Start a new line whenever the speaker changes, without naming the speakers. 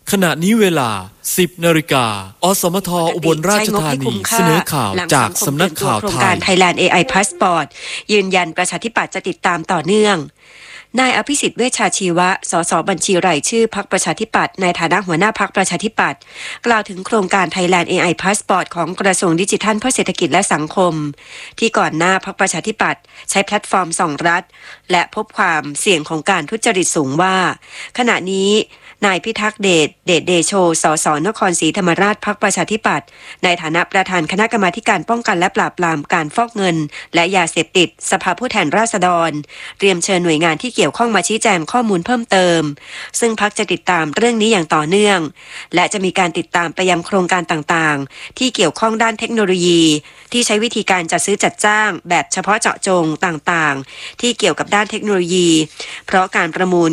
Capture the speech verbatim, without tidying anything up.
ขณะนี้เวลา สิบนาฬิกา อสมทอุบลราชธานีเสนอข่าวจากสำนักข่าวไทยโครงการ
Thailand เอ ไอ Passport ยืนยันประชาธิปัตย์จะติดตามต่อเนื่องนายอภิสิทธิ์เวชชาชีวะสสบัญชีรายชื่อพรรคประชาธิปัตย์ในฐานะหัวหน้าพรรคประชาธิปัตย์กล่าวถึงโครงการ Thailand เอ ไอ Passport ของกระทรวงดิจิทัลเพื่อเศรษฐกิจและสังคมที่ก่อนหน้าพรรคประชาธิปัตย์ใช้แพลตฟอร์มส่องรัฐและพบความเสี่ยงของการทุจริตสูงว่าขณะนี้นายพิทักษ์เดชเดชเดโชสสนครศรีธรรมราชพรรคประชาธิปัตย์ในฐานะประธานคณะกรรมาการป้องกันและปราบปรามการฟอกเงินและยาเสพติดสภาผู้แทนราษฎรเตรียมเชิญหน่วยงานที่เกี่ยวข้องมาชี้แจงข้อมูลเพิ่มเติมซึ่งพรรคจะติดตามเรื่องนี้อย่างต่อเนื่องและจะมีการติดตามไปยังโครงการต่างๆที่เกี่ยวข้องด้านเทคโนโลยีที่ใช้วิธีการจัดซื้อจัดจ้างแบบเฉพาะเจาะจงต่างๆที่เกี่ยวกับด้านเทคโนโลยีเพราะการประมูล